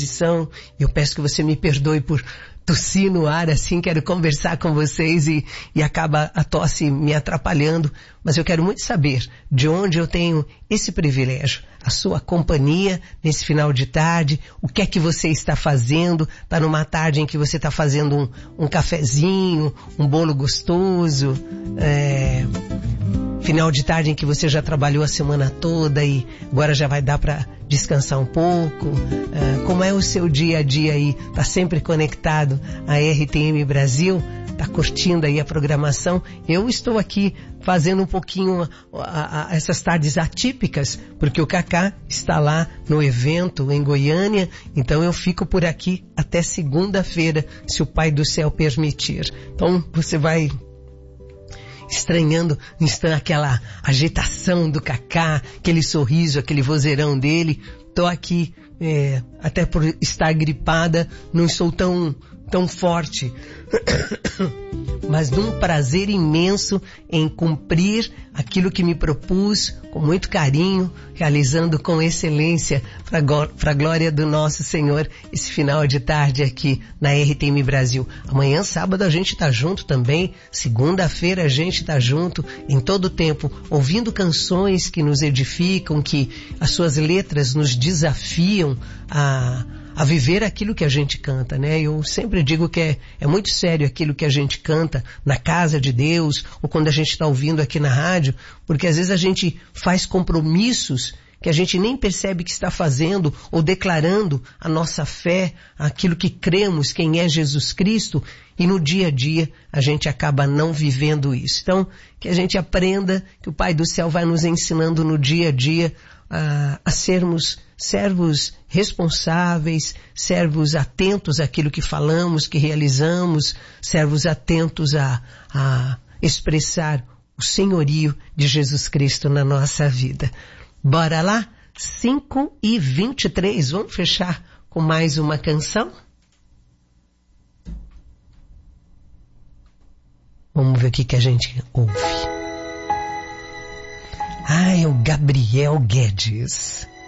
transmissão. Eu peço que você me perdoe por tossir no ar assim, quero conversar com vocês e acaba a tosse me atrapalhando, mas eu quero muito saber de onde eu tenho esse privilégio, a sua companhia nesse final de tarde, o que é que você está fazendo, está numa tarde em que você está fazendo um cafezinho, um bolo gostoso, final de tarde em que você já trabalhou a semana toda e agora já vai dar para descansar um pouco. Como é o seu dia a dia aí? Tá sempre conectado à RTM Brasil? Tá curtindo aí a programação? Eu estou aqui fazendo um pouquinho essas tardes atípicas, porque o Cacá está lá no evento em Goiânia, então eu fico por aqui até segunda-feira, se o Pai do Céu permitir. Então você vai estranhando aquela agitação do Cacá, aquele sorriso, aquele vozeirão dele. Tô aqui, até por estar gripada, não estou tão forte, mas num prazer imenso em cumprir aquilo que me propus com muito carinho, realizando com excelência para a glória do nosso Senhor esse final de tarde aqui na RTM Brasil. Amanhã, sábado, a gente tá junto também, segunda-feira a gente tá junto, em todo o tempo, ouvindo canções que nos edificam, que as suas letras nos desafiam a viver aquilo que a gente canta, né? Eu sempre digo que é muito sério aquilo que a gente canta na casa de Deus, ou quando a gente está ouvindo aqui na rádio, porque às vezes a gente faz compromissos que a gente nem percebe que está fazendo, ou declarando a nossa fé, aquilo que cremos, quem é Jesus Cristo, e no dia a dia a gente acaba não vivendo isso. Então, que a gente aprenda, que o Pai do Céu vai nos ensinando no dia a dia a sermos servos responsáveis, servos atentos àquilo que falamos, que realizamos, servos atentos a expressar o senhorio de Jesus Cristo na nossa vida. Bora lá? 5h23, vamos fechar com mais uma canção? Vamos ver o que a gente ouve. É o Gabriel Guedes.